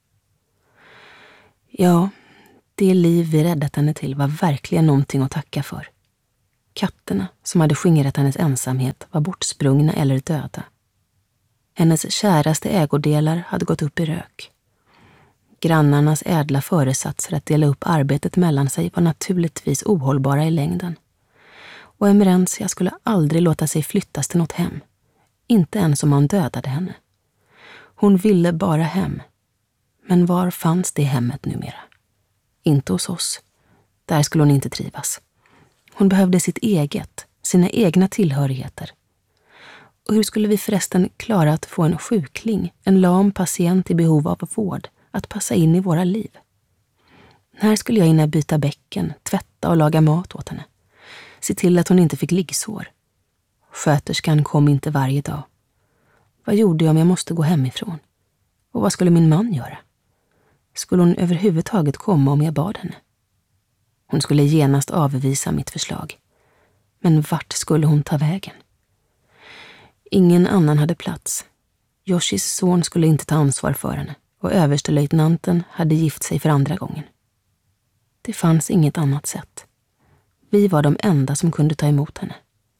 S15: Ja, det liv vi räddat henne till var verkligen någonting att tacka för. Katterna som hade skingrat hennes ensamhet var bortsprungna eller döda. Hennes käraste ägodelar hade gått upp i rök. Grannarnas ädla föresatser att dela upp arbetet mellan sig var naturligtvis ohållbara i längden. Och Emerentia skulle aldrig låta sig flyttas till något hem. Inte ens om man dödade henne. Hon ville bara hem. Men var fanns det hemmet numera? Inte hos oss. Där skulle hon inte trivas. Hon behövde sitt eget, sina egna tillhörigheter. Och hur skulle vi förresten klara att få en sjukling, en lam patient i behov av vård, att passa in i våra liv? När skulle jag hinna byta bäcken, tvätta och laga mat åt henne? Se till att hon inte fick liggsår. Sköterskan kom inte varje dag. Vad gjorde jag om jag måste gå hemifrån? Och vad skulle min man göra? Skulle hon överhuvudtaget komma om jag bad henne? Hon skulle genast avvisa mitt förslag. Men vart skulle hon ta vägen? Ingen annan hade plats. Yoshis son skulle inte ta ansvar för henne och överstelöjtnanten hade gift sig för andra gången. Det fanns inget annat sätt. Vi var de enda som kunde ta emot henne.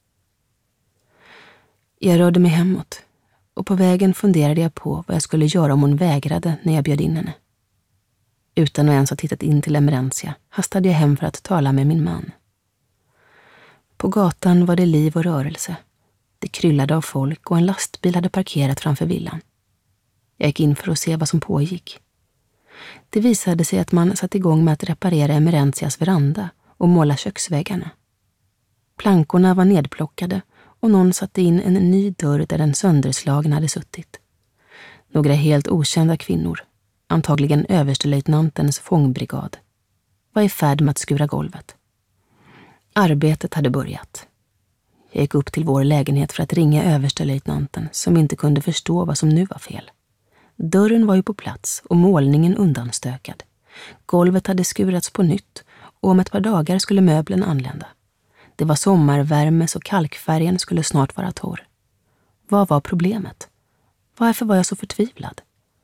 S15: Jag rörde mig hemåt och på vägen funderade jag på vad jag skulle göra om hon vägrade när jag bjöd in henne. Utan att ens ha tittat in till Emerentia hastade jag hem för att tala med min man. På gatan var det liv och rörelse. Det kryllade av folk och en lastbil hade parkerat framför villan. Jag gick in för att se vad som pågick. Det visade sig att man satt igång med att reparera Emerentias veranda och måla köksväggarna. Plankorna var nedplockade och någon satte in en ny dörr där den sönderslagen hade suttit. Några helt okända kvinnor, antagligen överstelöjtnantens fångbrigad, var i färd med att skura golvet. Arbetet hade börjat. Jag gick upp till vår lägenhet för att ringa överstelöjtnanten som inte kunde förstå vad som nu var fel. Dörren var ju på plats och målningen undanstökad. Golvet hade skurats på nytt och om ett par dagar skulle möblen anlända. Det var sommarvärme så kalkfärgen skulle snart vara torr. Vad var problemet? Varför var jag så förtvivlad?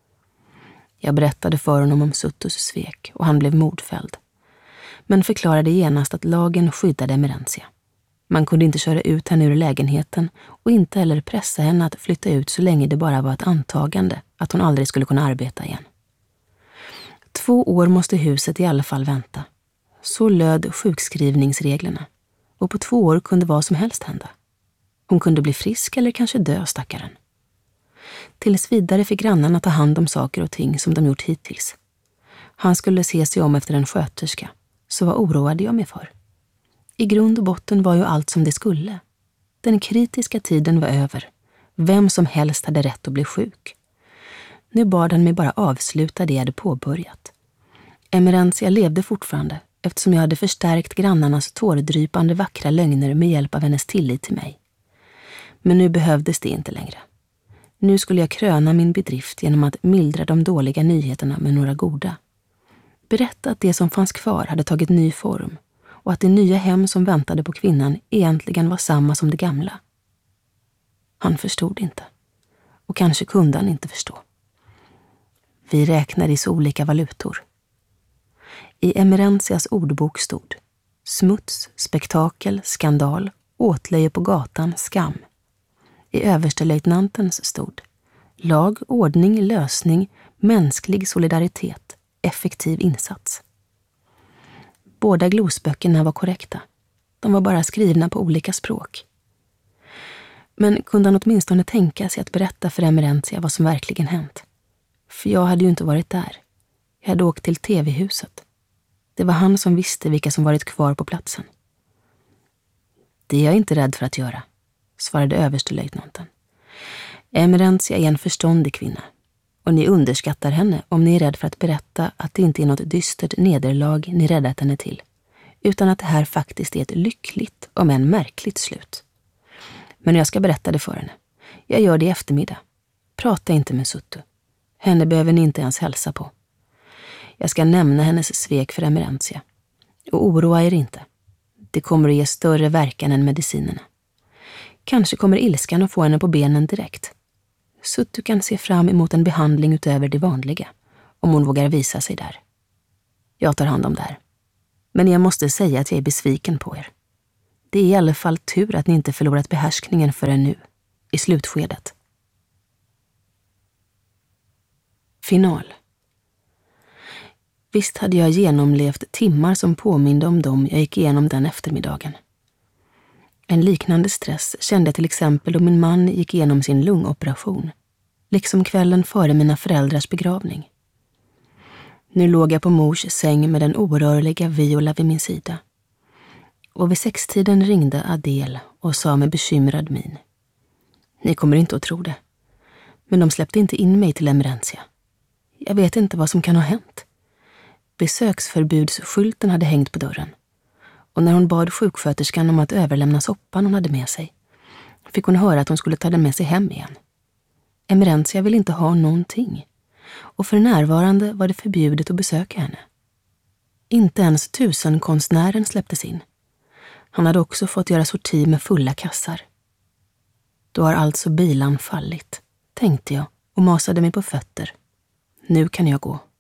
S15: Jag berättade för honom om Suttus svek och han blev mordfälld. Men förklarade genast att lagen skyddade Emerentia. Man kunde inte köra ut henne ur lägenheten och inte heller pressa henne att flytta ut så länge det bara var ett antagande att hon aldrig skulle kunna arbeta igen. Två år måste huset i alla fall vänta. Så löd sjukskrivningsreglerna. Och på två år kunde vad som helst hända. Hon kunde bli frisk eller kanske dö, stackaren. Tills vidare fick grannarna ta hand om saker och ting som de gjort hittills. Han skulle se sig om efter en sköterska, så vad oroade jag mig för? I grund och botten var ju allt som det skulle. Den kritiska tiden var över. Vem som helst hade rätt att bli sjuk. Nu bad han mig bara avsluta det jag hade påbörjat. Emerentia levde fortfarande eftersom jag hade förstärkt grannarnas tårdrypande vackra lögner med hjälp av hennes tillit till mig. Men nu behövdes det inte längre. Nu skulle jag kröna min bedrift genom att mildra de dåliga nyheterna med några goda. Berätta att det som fanns kvar hade tagit ny form och att det nya hem som väntade på kvinnan egentligen var samma som det gamla. Han förstod inte. Och kanske kunde han inte förstå. Vi räknade i så olika valutor. I Emerentias ordbok stod smuts, spektakel, skandal, åtlöje på gatan, skam. I överstelöjtnantens stod lag, ordning, lösning, mänsklig solidaritet, effektiv insats. Båda glosböckerna var korrekta. De var bara skrivna på olika språk. Men kunde han åtminstone tänka sig att berätta för Emerentia vad som verkligen hänt? För jag hade ju inte varit där. Jag hade åkt till tv-huset. Det var han som visste vilka som varit kvar på platsen. Det är jag inte rädd för att göra, svarade överstelöjtnanten. Emerentia är en förståndig kvinna. Och ni underskattar henne om ni är rädd för att berätta att det inte är något dystert nederlag ni räddat henne till. Utan att det här faktiskt är ett lyckligt, om än märkligt slut. Men jag ska berätta det för henne. Jag gör det i eftermiddag. Prata inte med Suttu. Henne behöver ni inte ens hälsa på. Jag ska nämna hennes svek för Emerentia. Och oroa er inte. Det kommer att ge större verkan än medicinerna. Kanske kommer ilskan att få henne på benen direkt. Suttu kan se fram emot en behandling utöver det vanliga, om hon vågar visa sig där. Jag tar hand om det här. Men jag måste säga att jag är besviken på er. Det är i alla fall tur att ni inte förlorat behärskningen förrän nu, i slutskedet. Final. Visst hade jag genomlevt timmar som påminde om dem jag gick igenom den eftermiddagen. En liknande stress kände jag till exempel då min man gick igenom sin lungoperation, liksom kvällen före mina föräldrars begravning. Nu låg jag på mors säng med den orörliga Viola vid min sida. Och vid sextiden ringde Adele och sa med bekymrad min: Ni kommer inte att tro det, men de släppte inte in mig till Emerentia. Jag vet inte vad som kan ha hänt. Besöksförbudsskylten hade hängt på dörren. Och när hon bad sjuksköterskan om att överlämna soppan hon hade med sig, fick hon höra att hon skulle ta den med sig hem igen. Emerentia vill inte ha någonting. Och för närvarande var det förbjudet att besöka henne. Inte ens tusenkonstnären släpptes in. Han hade också fått göra sorti med fulla kassar. Då har alltså bilan fallit, tänkte jag och masade mig på fötter. Nu kan jag gå.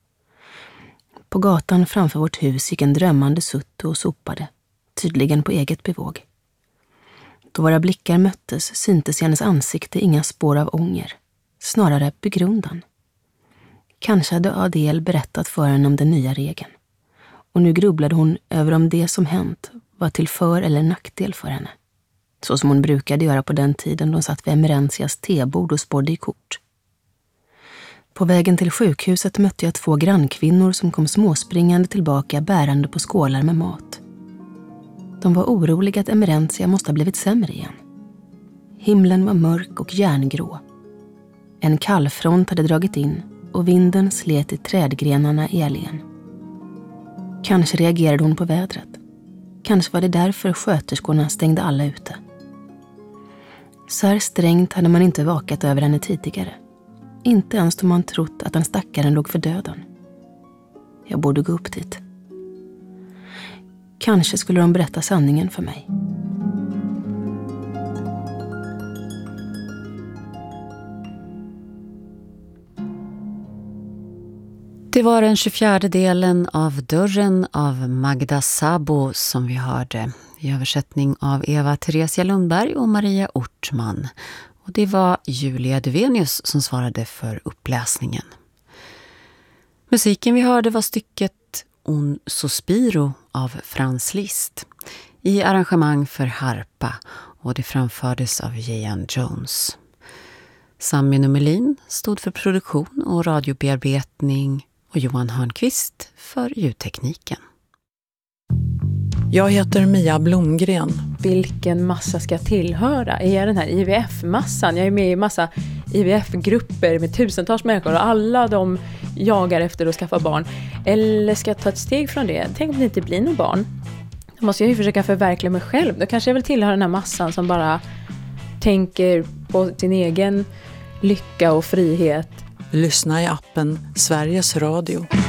S15: På gatan framför vårt hus gick en drömmande Suttu och sopade, tydligen på eget bevåg. Då våra blickar möttes syntes i hennes ansikte inga spår av ånger, snarare begrundan. Kanske hade Adele berättat för henne om den nya regeln. Och nu grubblade hon över om det som hänt var till för- eller nackdel för henne. Så som hon brukade göra på den tiden de satt vid Emerentias tebord och spådde i kort. På vägen till sjukhuset mötte jag två grannkvinnor som kom småspringande tillbaka bärande på skålar med mat. De var oroliga att Emerentia måste ha blivit sämre igen. Himlen var mörk och järngrå. En kallfront hade dragit in och vinden slet i trädgrenarna i allén. Kanske reagerade hon på vädret. Kanske var det därför sköterskorna stängde alla ute. Så här strängt hade man inte vakat över henne tidigare. Inte ens då man trott att den stackaren låg för döden. Jag borde gå upp dit. Kanske skulle de berätta sanningen för mig.
S13: Det var den tjugofjärde delen av Dörren av Magda Sabo som vi hörde i översättning av Eva Theresia Lundberg och Maria Ortman. Och det var Julia Duvenius som svarade för uppläsningen. Musiken vi hörde var stycket Un Sospiro av Franz Liszt i arrangemang för harpa och det framfördes av Jan Jones. Sami Numelin stod för produktion och radiobearbetning och Johan Hörnqvist för ljudtekniken.
S16: Jag heter Mia Blomgren.
S17: Vilken massa ska jag tillhöra? Är jag den här I V F-massan? Jag är med i massa I V F-grupper med tusentals människor och alla de jagar efter att skaffa barn. Eller ska jag ta ett steg från det? Tänk om det inte blir någon barn. Då måste jag ju försöka förverkliga mig själv. Då kanske jag vill tillhöra den här massan som bara tänker på sin egen lycka och frihet.
S16: Lyssna i appen Sveriges Radio.